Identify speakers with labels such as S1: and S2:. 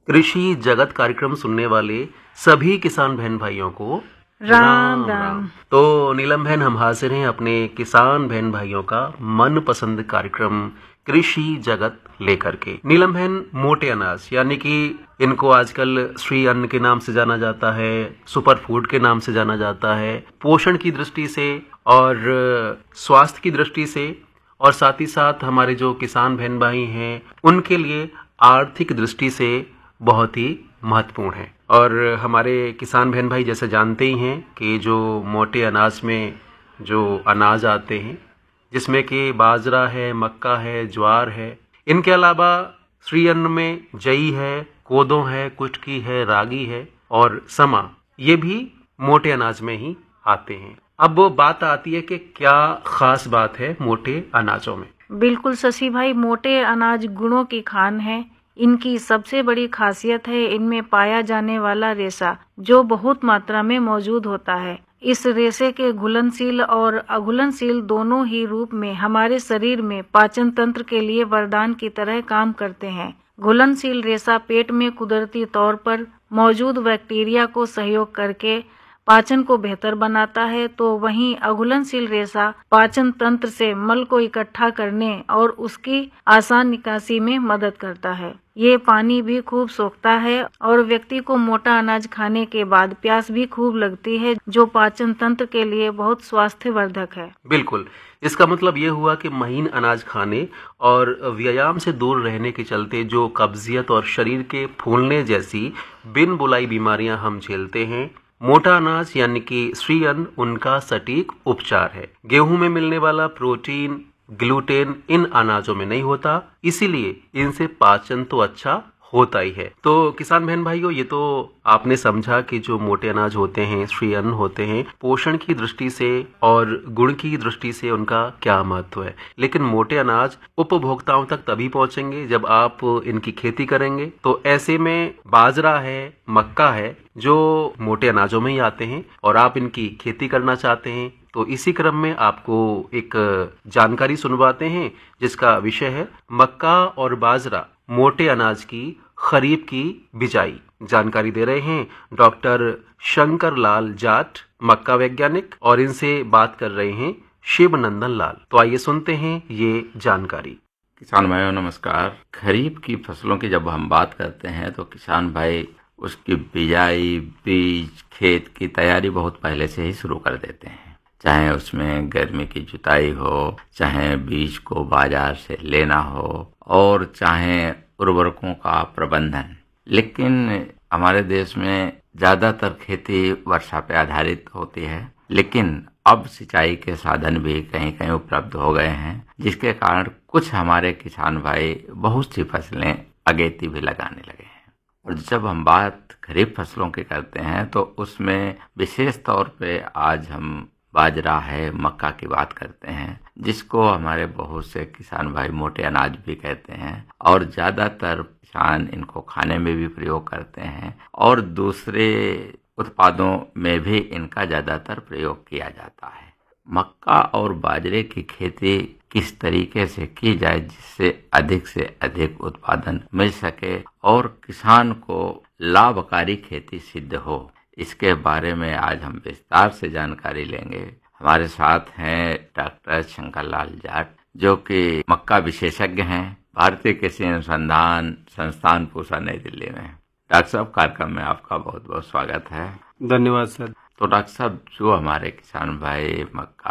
S1: कृषि जगत कार्यक्रम सुनने वाले सभी किसान बहन भाइयों को
S2: राम राम।
S1: तो नीलम बहन, हम हाजिर हैं अपने किसान बहन भाइयों का मनपसंद कार्यक्रम कृषि जगत लेकर के। नीलम बहन, मोटे अनाज यानी कि इनको आजकल श्री अन्न के नाम से जाना जाता है, सुपर फूड के नाम से जाना जाता है, पोषण की दृष्टि से और स्वास्थ्य की दृष्टि से, और साथ ही साथ हमारे जो किसान बहन भाई हैं उनके लिए आर्थिक दृष्टि से बहुत ही महत्वपूर्ण है। और हमारे किसान बहन भाई जैसे जानते ही हैं कि जो मोटे अनाज में जो अनाज आते हैं, जिसमें कि बाजरा है, मक्का है, ज्वार है, इनके अलावा श्री अन्न में जई है, कोदो है, कुटकी है, रागी है और समा, ये भी मोटे अनाज में ही आते हैं। अब बात आती है कि क्या खास बात है मोटे अनाजों में।
S2: बिल्कुल शशि भाई, मोटे अनाज गुणों की खान है। इनकी सबसे बड़ी खासियत है इनमें पाया जाने वाला रेशा, जो बहुत मात्रा में मौजूद होता है। इस रेशे के घुलनशील और अघुलनशील दोनों ही रूप में हमारे शरीर में पाचन तंत्र के लिए वरदान की तरह काम करते हैं। घुलनशील रेशा पेट में कुदरती तौर पर मौजूद बैक्टीरिया को सहयोग करके पाचन को बेहतर बनाता है, तो वहीं अघुलनशील रेशा पाचन तंत्र से मल को इकट्ठा करने और उसकी आसान निकासी में मदद करता है। ये पानी भी खूब सोखता है और व्यक्ति को मोटा अनाज खाने के बाद प्यास भी खूब लगती है, जो पाचन तंत्र के लिए बहुत स्वास्थ्यवर्धक है।
S1: बिल्कुल, इसका मतलब ये हुआ कि महीन अनाज खाने और व्यायाम से दूर रहने के चलते जो कब्जियत और शरीर के फूलने जैसी बिन बुलाई बीमारियां हम झेलते हैं, मोटा अनाज यानी कि श्री अन्न उनका सटीक उपचार है। गेहूं में मिलने वाला प्रोटीन, ग्लूटेन इन अनाजों में नहीं होता, इसीलिए इनसे पाचन तो अच्छा होता ही है। तो किसान बहन भाइयों, ये तो आपने समझा कि जो मोटे अनाज होते हैं, श्री अन्न होते हैं, पोषण की दृष्टि से और गुण की दृष्टि से उनका क्या महत्व है। लेकिन मोटे अनाज उपभोक्ताओं तक तभी पहुंचेंगे जब आप इनकी खेती करेंगे। तो ऐसे में बाजरा है, मक्का है, जो मोटे अनाजों में ही आते हैं और आप इनकी खेती करना चाहते हैं, तो इसी क्रम में आपको एक जानकारी सुनवाते हैं जिसका विषय है मक्का और बाजरा मोटे अनाज की खरीफ की बिजाई। जानकारी दे रहे हैं डॉक्टर शंकर लाल जाट, मक्का वैज्ञानिक, और इनसे बात कर रहे हैं शिव नंदन लाल। तो आइए सुनते हैं ये जानकारी।
S3: किसान भाइयों नमस्कार। खरीफ की फसलों की जब हम बात करते हैं तो किसान भाई उसकी बिजाई, बीज, खेत की तैयारी बहुत पहले से ही शुरू कर देते हैं। चाहे उसमें गर्मी की जुताई हो, चाहे बीज को बाजार से लेना हो और चाहे उर्वरकों का प्रबंधन। लेकिन हमारे देश में ज्यादातर खेती वर्षा पे आधारित होती है, लेकिन अब सिंचाई के साधन भी कहीं कहीं उपलब्ध हो गए हैं, जिसके कारण कुछ हमारे किसान भाई बहुत सी फसलें अगेती भी लगाने लगे हैं। और जब हम बात खरीफ फसलों की करते हैं तो उसमें विशेष तौर पे आज हम बाजरा है, मक्का की बात करते हैं, जिसको हमारे बहुत से किसान भाई मोटे अनाज भी कहते हैं और ज्यादातर किसान इनको खाने में भी प्रयोग करते हैं और दूसरे उत्पादों में भी इनका ज्यादातर प्रयोग किया जाता है। मक्का और बाजरे की खेती किस तरीके से की जाए जिससे अधिक से अधिक उत्पादन मिल सके और किसान को लाभकारी खेती सिद्ध हो, इसके बारे में आज हम विस्तार से जानकारी लेंगे। हमारे साथ हैं डॉक्टर शंकर लाल जाट, जो कि मक्का विशेषज्ञ हैं, भारतीय कृषि अनुसंधान संस्थान पूसा, नई दिल्ली में। डॉक्टर साहब, कार्यक्रम में आपका बहुत बहुत स्वागत है।
S4: धन्यवाद सर।
S3: तो डॉक्टर साहब, जो हमारे किसान भाई मक्का